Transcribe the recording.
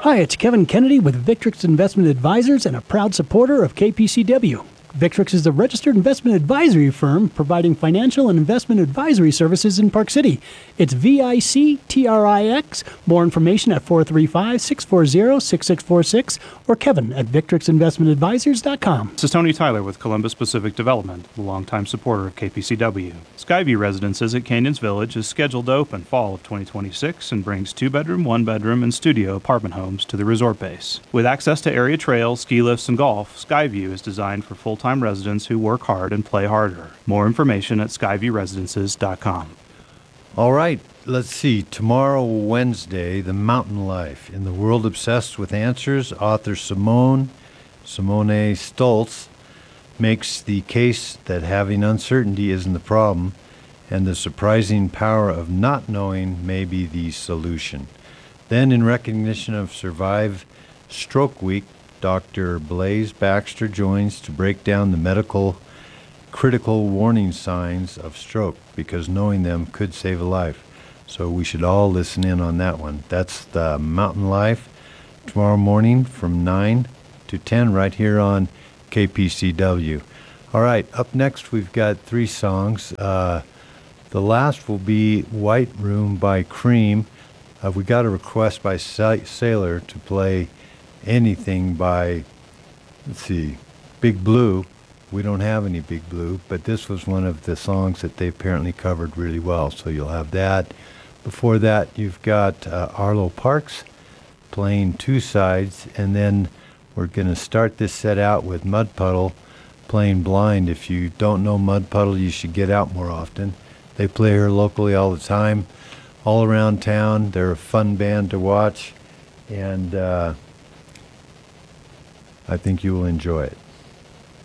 Hi, it's Kevin Kennedy with Victrix Investment Advisors and a proud supporter of KPCW. Victrix is a registered investment advisory firm providing financial and investment advisory services in Park City. It's VICTRIX. More information at 435-640-6646 or Kevin at VictrixInvestmentAdvisors.com. This is Tony Tyler with Columbus Pacific Development, a longtime supporter of KPCW. Skyview Residences at Canyons Village is scheduled to open fall of 2026 and brings 2-bedroom, 1-bedroom, and studio apartment homes to the resort base. With access to area trails, ski lifts, and golf, Skyview is designed for full-time residents who work hard and play harder. More information at skyviewresidences.com. All right, let's see. Tomorrow, Wednesday, The Mountain Life. In the World Obsessed with Answers, author Simone Stoltz makes the case that having uncertainty isn't the problem, and the surprising power of not knowing may be the solution. Then, in recognition of Survive Stroke Week, Dr. Blaise Baxter joins to break down the medical critical warning signs of stroke, because knowing them could save a life. So we should all listen in on that one. That's The Mountain Life, tomorrow morning from 9 to 10 right here on KPCW. All right, up next we've got 3 songs. The last will be White Room by Cream. We got a request by Sailor to play anything by, Big Blue. We don't have any Big Blue, but this was one of the songs that they apparently covered really well, so you'll have that. Before that, you've got Arlo Parks playing Two Sides, and then we're going to start this set out with Mud Puddle playing Blind. If you don't know Mud Puddle, you should get out more often. They play here locally all the time, all around town. They're a fun band to watch, and I think you will enjoy it.